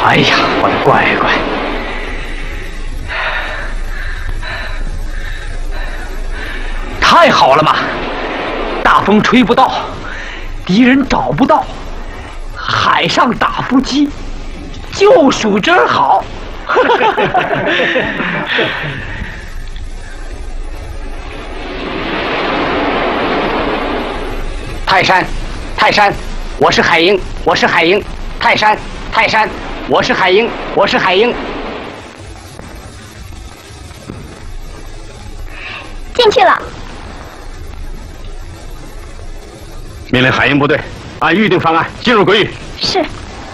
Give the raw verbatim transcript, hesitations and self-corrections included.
哎呀，我的乖乖！太好了嘛！大风吹不到，敌人找不到，海上打不击，就属这儿好。 泰山，泰山，我是海鹰，我是海鹰。泰山，泰山，我是海鹰，我是海鹰。 进去了。 命令海鹰部队按预定方案进入鬼域。 是。